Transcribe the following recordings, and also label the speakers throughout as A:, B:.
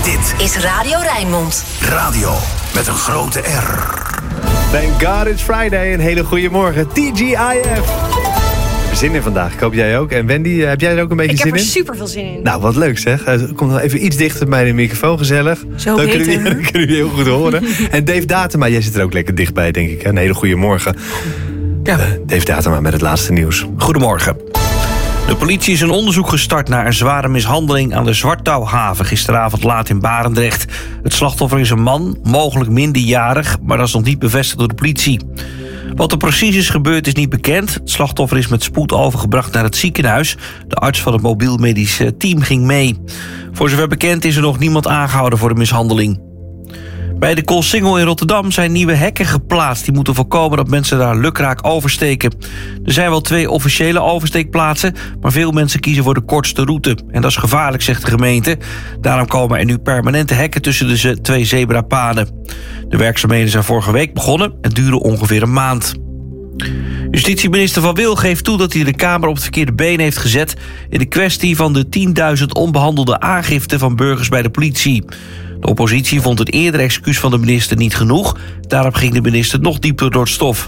A: Dit
B: is Radio Rijnmond.
A: Radio met een grote R.
C: Thank God it's Friday. Een hele goede morgen. TGIF. Zin in vandaag. Ik hoop jij ook. En Wendy, heb jij er ook een beetje zin in?
D: Ik heb er super veel zin in.
C: Nou, wat leuk zeg. Kom dan even iets dichter bij de microfoon, gezellig.
D: Zo
C: dan
D: beter.
C: kunnen jullie heel goed horen. En Dave Datema, jij zit er ook lekker dichtbij, denk ik. Een hele goede morgen.
E: Ja.
C: Dave Datema met het laatste nieuws.
E: Goedemorgen. De politie is een onderzoek gestart naar een zware mishandeling aan de Zwartouwhaven gisteravond laat in Barendrecht. Het slachtoffer is een man, mogelijk minderjarig, maar dat is nog niet bevestigd door de politie. Wat er precies is gebeurd is niet bekend. Het slachtoffer is met spoed overgebracht naar het ziekenhuis. De arts van het mobiel medisch team ging mee. Voor zover bekend is er nog niemand aangehouden voor de mishandeling. Bij de Koolsingel in Rotterdam zijn nieuwe hekken geplaatst. Die moeten voorkomen dat mensen daar lukraak oversteken. Er zijn wel 2 officiële oversteekplaatsen, maar veel mensen kiezen voor de kortste route. En dat is gevaarlijk, zegt de gemeente. Daarom komen er nu permanente hekken tussen de 2 zebrapaden. De werkzaamheden zijn vorige week begonnen en duren ongeveer een maand. Justitieminister Van Wil geeft toe dat hij de Kamer op het verkeerde been heeft gezet in de kwestie van de 10.000 onbehandelde aangiften van burgers bij de politie. De oppositie vond het eerdere excuus van de minister niet genoeg. Daarop ging de minister nog dieper door het stof.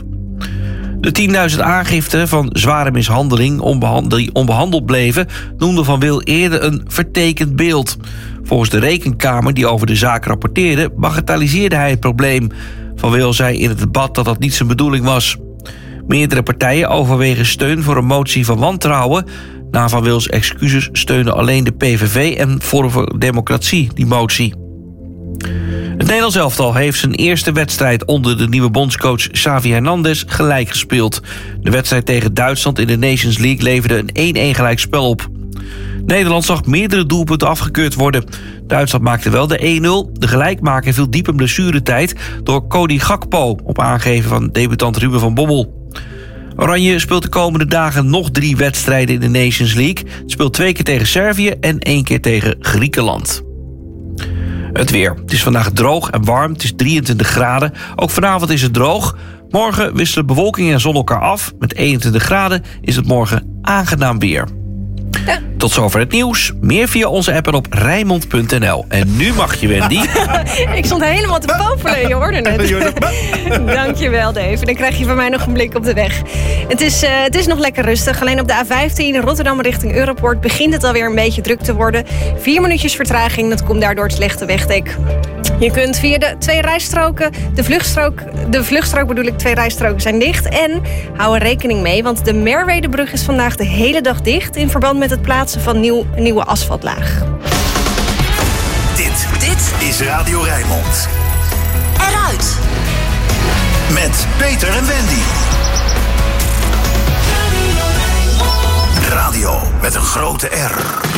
E: De 10.000 aangiften van zware mishandeling die onbehandeld bleven, noemde Van Wil eerder een vertekend beeld. Volgens de Rekenkamer die over de zaak rapporteerde, bagatelliseerde hij het probleem. Van Wil zei in het debat dat dat niet zijn bedoeling was. Meerdere partijen overwegen steun voor een motie van wantrouwen. Na Van Wils excuses steunen alleen de PVV en Forum voor Democratie die motie. Het Nederlands elftal heeft zijn eerste wedstrijd onder de nieuwe bondscoach Xavi Hernandez gelijk gespeeld. De wedstrijd tegen Duitsland in de Nations League leverde een 1-1 gelijkspel op. Nederland zag meerdere doelpunten afgekeurd worden. Duitsland maakte wel de 1-0. De gelijkmaker viel diep in blessuretijd door Cody Gakpo op aangeven van debutant Ruben van Bommel. Oranje speelt de komende dagen nog 3 wedstrijden in de Nations League. Het speelt 2 keer tegen Servië en 1 keer tegen Griekenland. Het weer. Het is vandaag droog en warm. Het is 23 graden. Ook vanavond is het droog. Morgen wisselen bewolking en zon elkaar af. Met 21 graden is het morgen aangenaam weer. Ja. Tot zover het nieuws. Meer via onze app en op Rijnmond.nl. En nu mag je, Wendy.
D: Ik stond helemaal te popelen, je hoorde het. Dankjewel, Dave. Dan krijg je van mij nog een blik op de weg. Het is nog lekker rustig. Alleen op de A15 in Rotterdam richting Europoort begint het alweer een beetje druk te worden. 4 minuutjes vertraging, dat komt daardoor het slechte wegdek. Je kunt via de 2 rijstroken, de vluchtstrook bedoel ik, 2 rijstroken zijn dicht. En hou er rekening mee, want de Merwedebrug is vandaag de hele dag dicht in verband met het plaatsen van nieuwe asfaltlaag.
A: Dit is Radio Rijnmond.
B: Eruit.
A: Met Peter en Wendy. Radio met een grote R.